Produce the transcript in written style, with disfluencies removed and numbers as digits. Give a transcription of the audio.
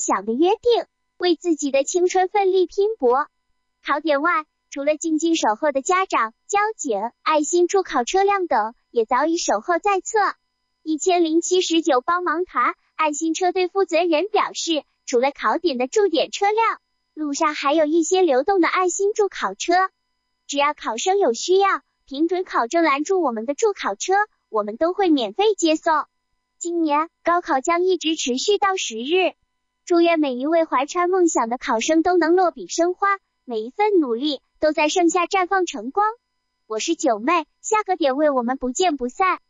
想的约定，为自己的青春奋力拼搏。考点外，除了静静守候的家长、交警、爱心助考车辆等，也早已守候在侧。1079帮忙团爱心车队负责人表示，除了考点的驻点车辆，路上还有一些流动的爱心助考车。只要考生有需要，凭准考证拦住我们的助考车，我们都会免费接送。今年高考将一直持续到10日，祝愿每一位怀揣梦想的考生都能落笔生花，每一份努力都在盛夏绽放晨光。我是九妹，下个点位我们不见不散。